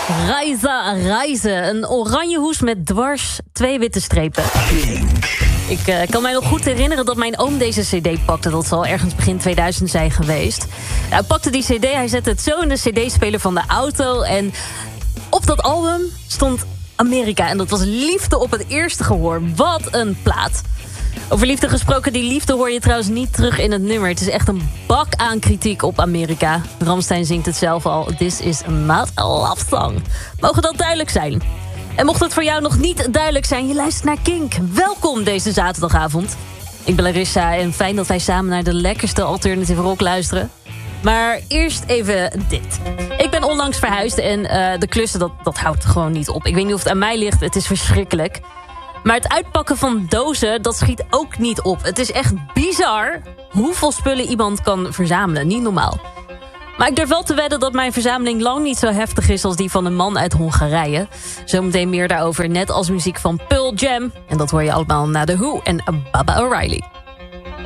Reizen. Een oranje hoes met dwars 2 witte strepen. Ik kan mij nog goed herinneren dat mijn oom deze cd pakte. Dat zal ergens begin 2000 zijn geweest. Hij pakte die cd, hij zette het zo in de cd-speler van de auto. En op dat album stond Amerika. En dat was liefde op het eerste gehoor. Wat een plaat. Over liefde gesproken, die liefde hoor je trouwens niet terug in het nummer. Het is echt een bak aan kritiek op Amerika. Rammstein zingt het zelf al. This is not a love song. Mogen dat duidelijk zijn? En mocht het voor jou nog niet duidelijk zijn, je luistert naar Kink. Welkom deze zaterdagavond. Ik ben Larissa en fijn dat wij samen naar de lekkerste alternative rock luisteren. Maar eerst even dit. Ik ben onlangs verhuisd en de klussen, dat houdt gewoon niet op. Ik weet niet of het aan mij ligt, het is verschrikkelijk. Maar het uitpakken van dozen, dat schiet ook niet op. Het is echt bizar hoeveel spullen iemand kan verzamelen. Niet normaal. Maar ik durf wel te wedden dat mijn verzameling lang niet zo heftig is als die van een man uit Hongarije. Zometeen meer daarover, net als muziek van Pearl Jam. En dat hoor je allemaal na The Who en Baba O'Reilly.